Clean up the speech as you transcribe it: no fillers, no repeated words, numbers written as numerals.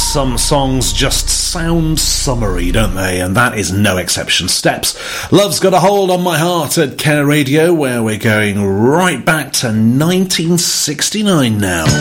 some songs just sound summery, don't they? And that is no exception. Steps. Love's Got a Hold on My Heart at Care Radio, where we're going right back to 1969 now.